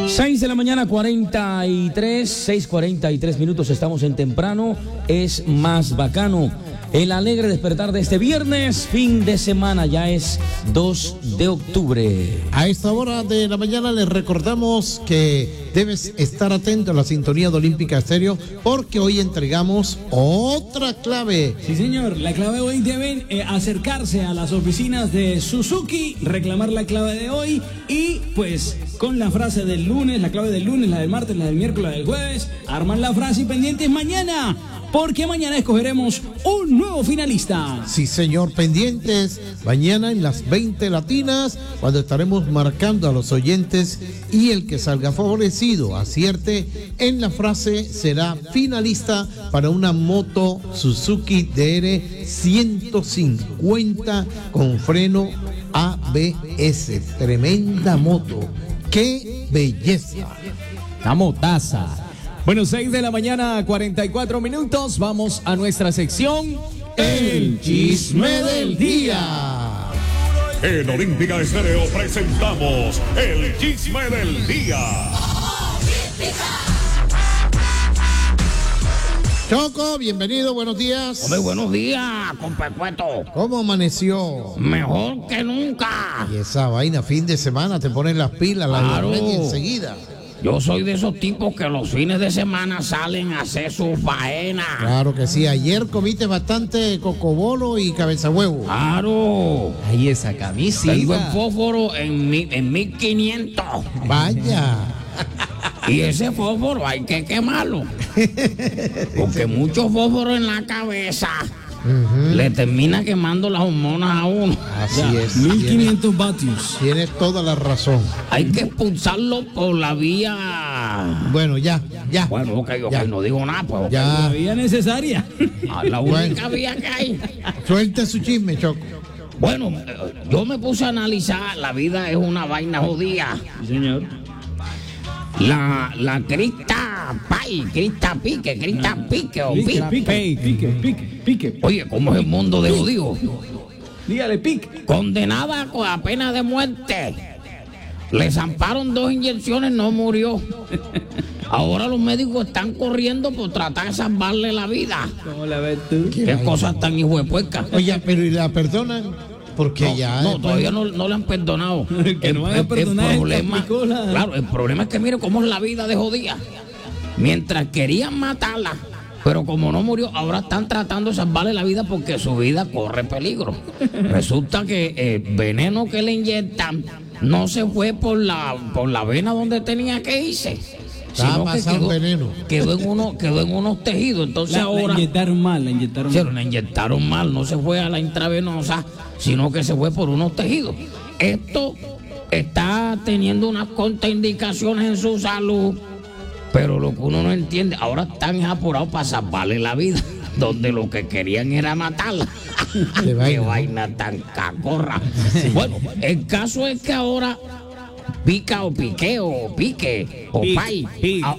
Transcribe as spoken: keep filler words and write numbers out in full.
seis de la mañana, cuarenta y tres, seis cuarenta y tres minutos, estamos en temprano, es más bacano. El alegre despertar de este viernes, fin de semana, ya es dos de octubre. A esta hora de la mañana les recordamos que debes estar atento a la sintonía de Olímpica Estéreo porque hoy entregamos otra clave. Sí, señor, la clave hoy deben eh, acercarse a las oficinas de Suzuki, reclamar la clave de hoy y pues con la frase del lunes, la clave del lunes, la del martes, la del miércoles, la del jueves, arman la frase y pendientes mañana. Porque mañana escogeremos un nuevo finalista. Sí, señor, pendientes mañana en las veinte latinas, cuando estaremos marcando a los oyentes y el que salga favorecido, acierte en la frase, será finalista para una moto Suzuki D R ciento cincuenta con freno A B S. Tremenda moto. ¡Qué belleza! La motaza. Bueno, seis de la mañana, cuarenta y cuatro minutos. Vamos a nuestra sección El Chisme del Día. En Olímpica Estéreo presentamos El Chisme del Día. Choco, bienvenido, buenos días. Hombre, buenos días, compecueto. ¿Cómo amaneció? Mejor que nunca. Y esa vaina, fin de semana, te ponen las pilas, la Claro. y enseguida. Yo soy de esos tipos que los fines de semana salen a hacer su faena. Claro que sí, ayer comiste bastante cocobolo y cabeza huevo. Claro. Ahí esa camisita. Tengo el fósforo en, mi, en mil quinientos. Vaya. Y ese fósforo hay que quemarlo. Porque mucho fósforo en la cabeza uh-huh. le termina quemando las hormonas a uno. Así Ya, es. mil Tienes, quinientos vatios. tienes toda la razón. Hay que expulsarlo por la vía. Bueno, ya, ya. Bueno, ok, ok, Ya. no digo nada, pues. Ya. La vía necesaria. Ah, la única Bueno. vía que hay. Suelte su chisme, Choco. Bueno, yo me puse a analizar, la vida es una vaina jodida. Sí, señor. La, la Crista Pai, Crista Pique, Crista Pique o Pique, Pique. pique, pique, pique, pique. Oye, ¿cómo es el mundo de jodido? Dígale, pique. Condenada con la pena de muerte. Le zamparon dos inyecciones, no murió. Ahora los médicos están corriendo por tratar de salvarle la vida. ¿Cómo la ves tú? Qué, ¿Qué cosas tan hijuepuercas. Oye, pero ¿y la perdonan? Porque No, ya. no después- todavía no, no le han perdonado. Que no van a perdonar el es problema, Capricola. claro, el problema es que mire cómo es la vida de jodida. Mientras querían matarla, pero como no murió, ahora están tratando de salvarle la vida porque su vida corre peligro. Resulta que el veneno que le inyectan no se fue por la por la vena donde tenía que irse. Está sino que pasado quedó, veneno. quedó en uno, quedó en unos tejidos. Entonces La, la ahora inyectaron mal, la inyectaron se mal. la inyectaron mal, no se fue a la intravenosa, sino que se fue por unos tejidos. Esto está teniendo unas contraindicaciones en su salud, pero lo que uno no entiende, ahora están apurados para salvarle la vida, donde lo que querían era matarla. Qué Qué vaina, vaina tan cacorra. Bueno, el caso es que ahora pica o pique o pique o Pique, pay. pique. A-